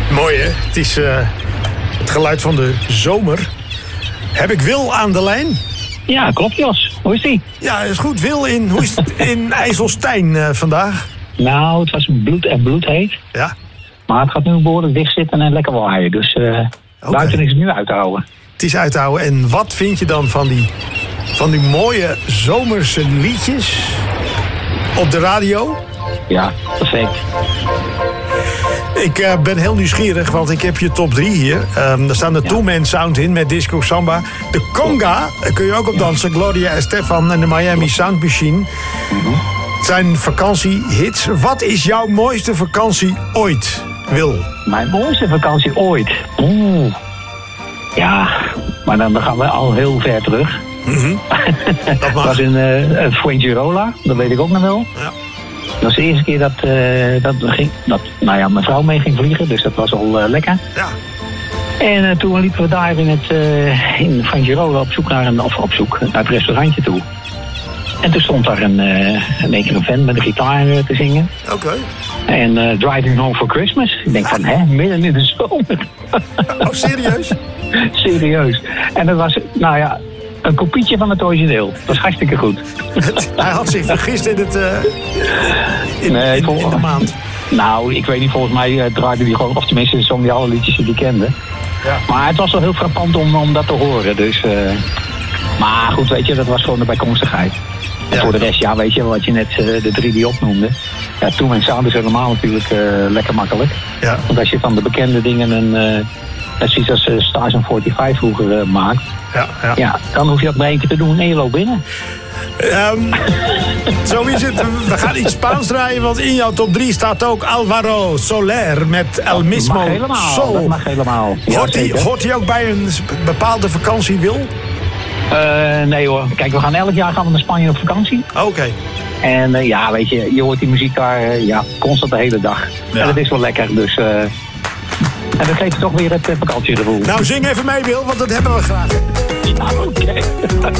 Mooi, hè? Het is het geluid van de zomer. Heb ik Wil aan de lijn? Ja, klopt, Jos. Hoe is die? Ja, is goed. Wil, hoe is het in IJsselstein vandaag? Nou, het was bloed en bloedheet. Ja. Maar het gaat nu behoorlijk dicht zitten en lekker waaien. Dus buiten is het nu uit te houden. Het is uit te houden. En wat vind je dan van die mooie zomerse liedjes op de radio? Ja, perfect. Ik ben heel nieuwsgierig, want ik heb je top 3 hier. Daar staan de Two-Man Sound in met Disco Samba. De Conga, daar kun je ook op dansen. Gloria Estefan en de Miami Sound Machine. Het zijn vakantiehits. Wat is jouw mooiste vakantie ooit, Wil? Mijn mooiste vakantie ooit? Oeh. Ja, maar dan gaan we al heel ver terug. Dat was in Fuengirola, dat weet ik ook nog wel. Ja. Dat was de eerste keer dat mijn vrouw mee ging vliegen, dus dat was al lekker. Ja. En toen liepen we daar in Fuengirola op zoek naar het restaurantje toe. En toen stond daar in één keer een vent met een gitaar te zingen. Oké. En Driving Home for Christmas. Ik denk van, midden in de zomer. Oh, serieus? Serieus. En dat was, een kopietje van het origineel. Dat was hartstikke goed. Hij had zich vergist in in de maand. Nou, ik weet niet, volgens mij draaide hij gewoon, of tenminste zong hij alle liedjes die hij kende. Ja. Maar het was wel heel frappant om dat te horen. Dus, maar goed, weet je, dat was gewoon de bijkomstigheid. En voor de rest, ja, weet je, wat je net de 3 die opnoemde. Ja, toen en Sound is helemaal natuurlijk lekker makkelijk. Ja. Want als je van de bekende dingen net zoiets als Stars on 45 vroeger maakt. Ja, dan hoef je dat maar 1 keer te doen en je loopt binnen. Zo is het. We gaan iets Spaans draaien, want in jouw top 3 staat ook Alvaro Soler met El Mismo Sol. Dat mag helemaal. Hoort hij ook bij een bepaalde vakantie, Wil? Nee hoor. Kijk, elk jaar gaan we naar Spanje op vakantie. Oké. En weet je hoort die muziek daar constant de hele dag. Ja. En dat is wel lekker, dus... En dat geeft toch weer het vakantiegevoel. Nou, zing even mee, Wil, want dat hebben we graag. Ja, oké.